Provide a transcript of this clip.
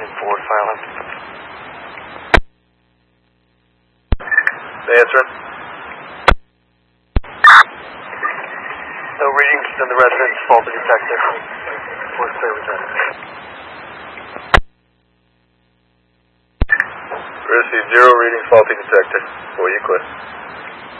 Forward silent. Answering. No readings in the residence, faulty detector. Forward clear return. Received 0 readings, faulty detector. Boy, you clear.